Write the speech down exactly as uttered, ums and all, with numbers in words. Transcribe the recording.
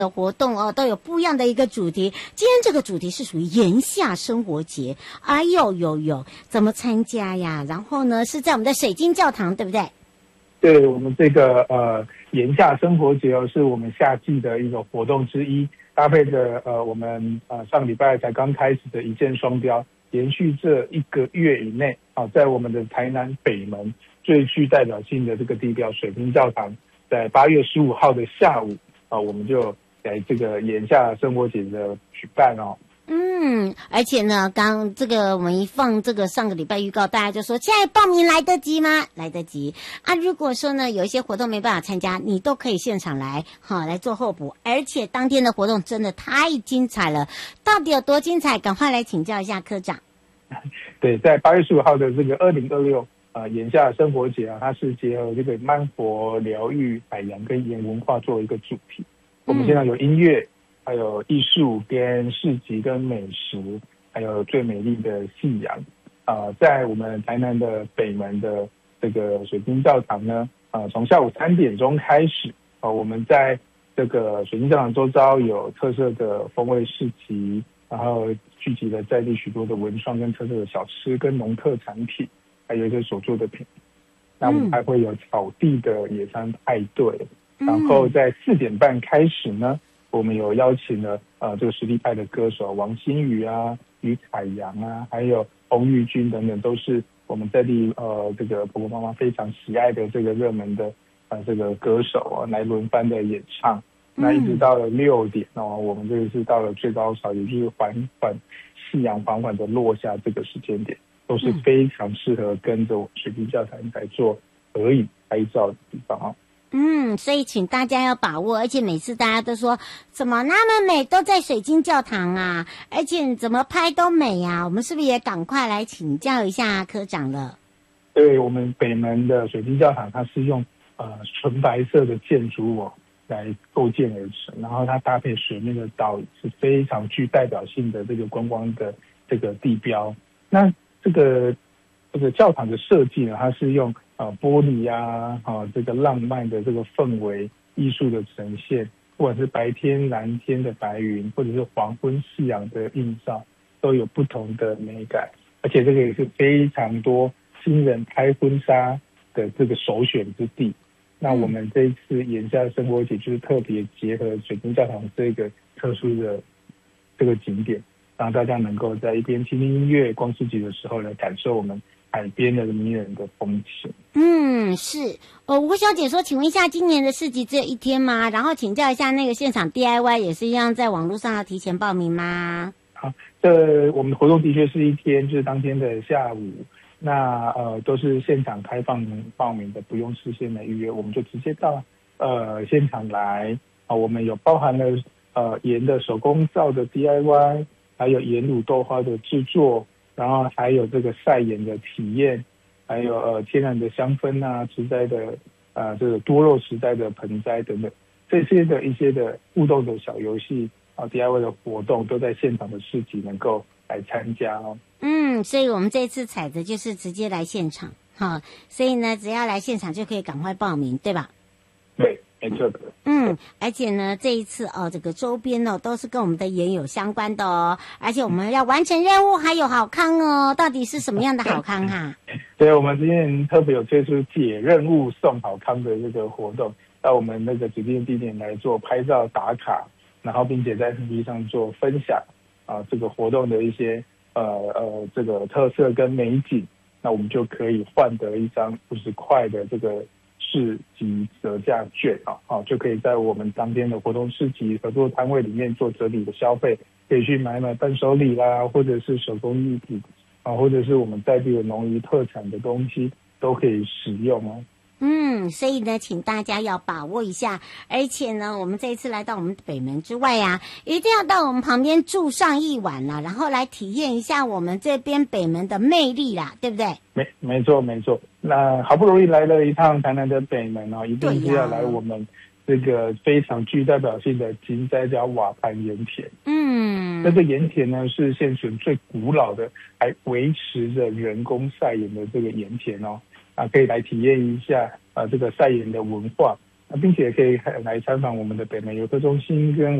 的活动哦，都有不一样的一个主题。今天这个主题是属于炎夏生活节，哎呦呦呦，怎么参加呀？然后呢，是在我们的水晶教堂，对不对？ 对，我们这个呃炎夏生活节哦，是我们夏季的一个活动之一，搭配着呃我们呃上礼拜才刚开始的一箭双雕，延续这一个月以内啊，在我们的台南北门最具代表性的这个地标水晶教堂，在八月十五号的下午啊，我们就来这个炎夏生活节的举办哦。 嗯，而且呢，刚这个我们一放这个上个礼拜预告，大家就说现在报名来得及吗？来得及啊！如果说呢有一些活动没办法参加，你都可以现场来，好来做候补。而且当天的活动真的太精彩了，到底有多精彩？赶快来请教一下科长。 对，在八月十五号的这个二零二六呃炎夏生活节啊，它是结合这个慢活、疗愈、海洋跟盐文化作为一个主题。我们现在有音乐。还有艺术跟市集跟美食，还有最美丽的夕阳啊、呃，在我们台南的北门的这个水晶教堂呢，啊、呃，从下午三点钟开始啊、呃，我们在这个水晶教堂周遭有特色的风味市集，然后聚集了在地许多的文创跟特色的小吃跟农特产品，还有一些手做的品。那我们还会有草地的野餐派对，嗯、然后在四点半开始呢。我们有邀请了呃这个实力派的歌手王心宇啊、于凯阳啊，还有洪玉君等等，都是我们在地呃这个婆婆妈妈非常喜爱的这个热门的呃这个歌手啊来轮番的演唱。那一直到了六点哦，我们这个是到了最高潮，也就是缓缓夕阳缓缓的落下这个时间点，都是非常适合跟着我水晶教堂来做合影拍照的地方啊。 嗯，所以请大家要把握，而且每次大家都说怎么那么美，都在水晶教堂啊，而且怎么拍都美啊，我们是不是也赶快来请教一下科长了？ 对，我们北门的水晶教堂，它是用呃纯白色的建筑物来构建而成，然后它搭配水面的倒影，是非常具代表性的这个观光的这个地标。那这个这个教堂的设计呢，它是用啊，玻璃啊，啊，这个浪漫的这个氛围，艺术的呈现，不管是白天蓝天的白云，或者是黄昏夕阳的映照，都有不同的美感。而且这个也是非常多新人拍婚纱的这个首选之地。那我们这一次炎夏生活节就是特别结合水晶教堂这个特殊的这个景点，让大家能够在一边听听音乐、逛市集的时候来感受我们海边的迷人的风情。 嗯，是哦。吴小姐说，请问一下，今年的市集只有一天吗？然后请教一下，那个现场 D I Y 也是一样，在网络上要提前报名吗？ 好，这我们活动的确是一天，就是当天的下午。那呃都是现场开放报名的，不用事先来预约，我们就直接到呃现场来啊。我们有包含了呃盐的手工皂的 D I Y， 还有盐卤豆花的制作。然后还有这个晒盐的体验，还有呃天然的香氛啊，植栽的呃这个多肉植栽的盆栽等等，这些的一些的互动的小游戏啊 D I Y 的活动都在现场的市集能够来参加哦。 嗯，所以我们这次采的就是直接来现场，好，所以呢只要来现场就可以赶快报名，对吧？ 对。没错的， 嗯，而且呢，这一次哦，这个周边哦都是跟我们的盐有相关的哦，而且我们要完成任务还有好康哦，到底是什么样的好康哈？ 对，我们今天特别有推出解任务送好康的这个活动，到我们那个指定地点来做拍照打卡，然后并且在 F B 上做分享啊，这个活动的一些呃呃这个特色跟美景，那我们就可以换得一张五十块的这个市集折价券啊，好，就可以在我们当天的活动市集合作摊位里面做折抵的消费，可以去买买伴手礼啦，或者是手工艺品啊，或者是我们在地的农渔特产的东西都可以使用哦。 嗯，所以呢，请大家要把握一下，而且呢，我们这一次来到我们北门之外啊，一定要到我们旁边住上一晚啦，然后来体验一下我们这边北门的魅力啦，对不对？ 没没错没错，那好不容易来了一趟台南的北门哦，一定是要来我们这个非常具代表性的金斋家瓦盘盐田。嗯，那这盐田呢是现存最古老的，还维持着人工晒盐的这个盐田哦。啊，可以来体验一下啊、呃，这个晒盐的文化。 并且可以来参访我们的北门游客中心跟